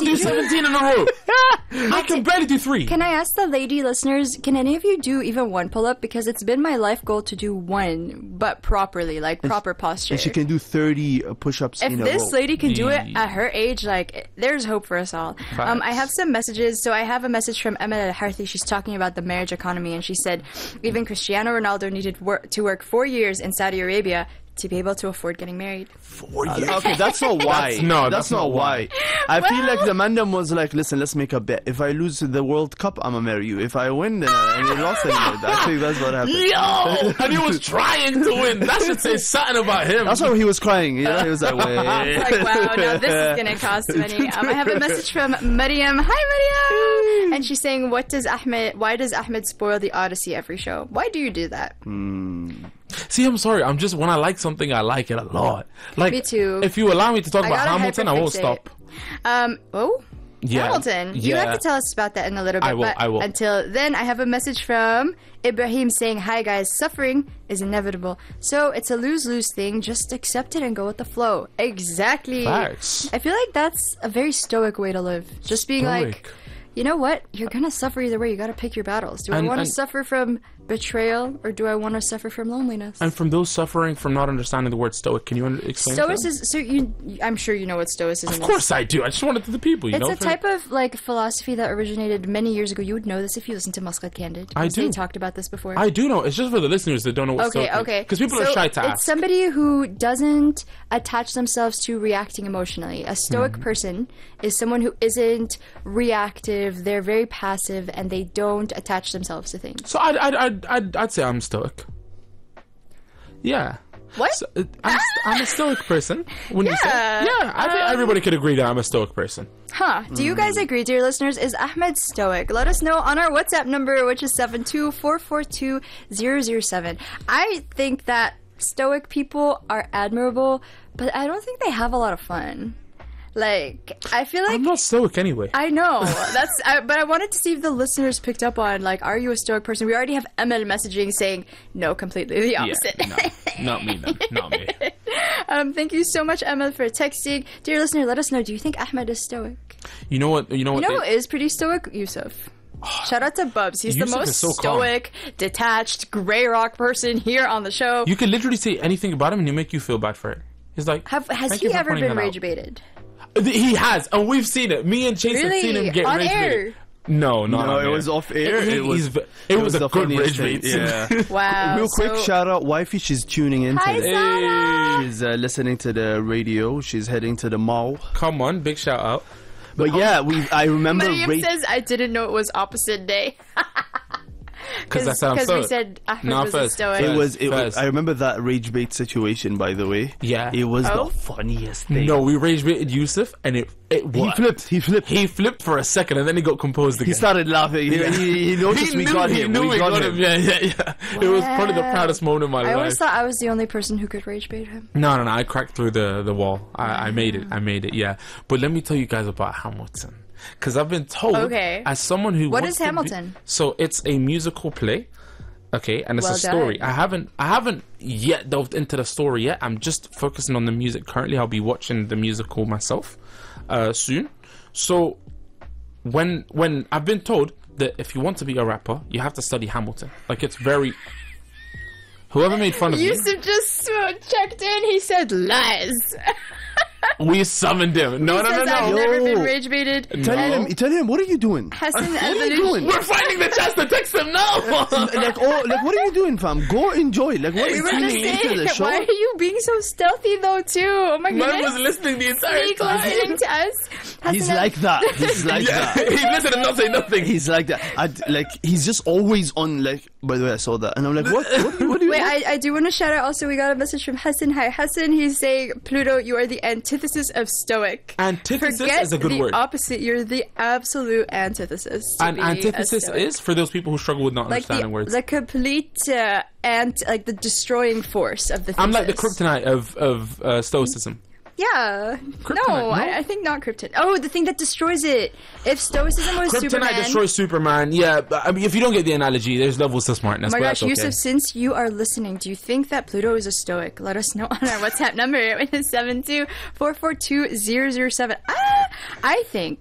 can't do 17 in a row. I can barely do 3. Can I ask the lady listeners, can any of you do even one pull-up? Because it's been my life goal to do one, but properly, like proper posture. And she can do 30 push-ups in a row. If this lady can do it at her age, like, there's hope for us all. I have some messages. So I have a message from Emma Al-Harthi. She's talking about the marriage economy, and she said, even Cristiano Ronaldo needed to work 4 years in Saudi Arabia to be able to afford getting married. 4 years? Okay, that's not why. That's not why. I feel like the mandem was like, listen, let's make a bet. If I lose the World Cup, I'm gonna marry you. If I win, then I lost anyway. I think that's what happened. Yo! And he was trying to win. That should say something about him. That's why he was crying. You know, he was like, wait. It's like, wow, now this is gonna cost money. I have a message from Mariam. Hi, Mariam! And she's saying, why does Ahmed spoil the Odyssey every show? Why do you do that? See, I'm sorry. When I like something, I like it a lot. Like, me too. If you allow me to talk about Hamilton, I won't stop. Hamilton. You have to tell us about that in a little bit. I will. Until then, I have a message from Ibrahim saying, hi guys, suffering is inevitable. So it's a lose-lose thing. Just accept it and go with the flow. Exactly. Facts. I feel like that's a very stoic way to live. Just being like, you know what? You're going to suffer either way. You got to pick your battles. Do I want to suffer from betrayal, or do I want to suffer from loneliness? And from those suffering from not understanding the word stoic, can you explain Stoicism, I'm sure you know what stoicism is. Of course I do. I just wanted to the people, you know? It's a type of like philosophy that originated many years ago. You would know this if you listened to Muscat Candid. I do. They talked about this before. I do know. It's just for the listeners that don't know what stoic is. Okay. Because people are shy to ask. It's somebody who doesn't attach themselves to reacting emotionally. A stoic person is someone who isn't reactive. They're very passive and they don't attach themselves to things. So I'd say I'm stoic. Yeah. What? So, I'm a stoic person. When you say, I think everybody could agree that I'm a stoic person. Do you guys agree, dear listeners? Is Ahmed stoic? Let us know on our WhatsApp number, which is 72442-007. I think that stoic people are admirable, but I don't think they have a lot of fun. Like, I feel like... I'm not stoic anyway. I know. But I wanted to see if the listeners picked up on, like, are you a stoic person? We already have ML messaging saying, no, completely the opposite. Yeah, no, not me then. Not me. Thank you so much, ML, for texting. Dear listener, let us know, do you think Ahmed is stoic? You know what? You know who is pretty stoic? Yusuf. Shout out to Bubs. He's Yusuf the most stoic, detached, grey rock person here on the show. You can literally say anything about him and he'll make you feel bad for it. He's like, has he ever been rage baited? He has, and we've seen it. Me and Chase have seen him get rage baited. No, it was off air. It was a good rage bait. Yeah. Wow. Real quick, shout out Wifey. She's tuning in today. She's listening to the radio. She's heading to the mall. Come on, big shout out. But I remember. Mariam says, I didn't know it was opposite day. Because we said Ahmed was a stoic. It was. I remember that rage bait situation. By the way, it was the funniest thing. No, we rage baited Yusuf, and he flipped for a second, and then he got composed again. He started laughing. He noticed we got him. We got him. Yeah. Wow. It was probably the proudest moment of my life. I always thought I was the only person who could rage bait him. No. I cracked through the wall. I made it. Yeah. But let me tell you guys about Hamilton. Because I've been told, as someone who what is Hamilton? So it's a musical play, and it's a story. I haven't yet delved into the story yet. I'm just focusing on the music currently. I'll be watching the musical myself soon. So when I've been told that if you want to be a rapper, you have to study Hamilton. Like, it's very... Whoever made fun of you... Yusuf just checked in. He said lies. We summoned him. No. I've never been rage baited. Tell him, what are you doing? What are you doing? We're finding the chance to text him now. What are you doing, fam? Go enjoy. Like, what are you tuning into the show? Why are you being so stealthy though, too? Oh my goodness. Man was listening the entire time. Listening to us. He's like that. He's like that. He'd listen and not say nothing. He's like that. He's just always on. Like, by the way, I saw that, and I'm like, what do you? Wait, I do want to shout out. Also, we got a message from Hassan. Hi, Hassan. He's saying, Pluto, you are the antithesis of stoic. Antithesis is a good word. word. Opposite. You're the absolute antithesis. And antithesis is for those people who struggle with not understanding words. The complete the destroying force of the thesis. I'm like the kryptonite of stoicism. Yeah. Kryptonite, no? I think not kryptonite. Oh, the thing that destroys it. If stoicism was kryptonite Superman... destroys Superman. Yeah, I mean, if you don't get the analogy, there's levels to smartness. Oh my gosh, Yusuf, since you are listening, do you think that Pluto is a stoic? Let us know on our WhatsApp number. It is 72442-007. I think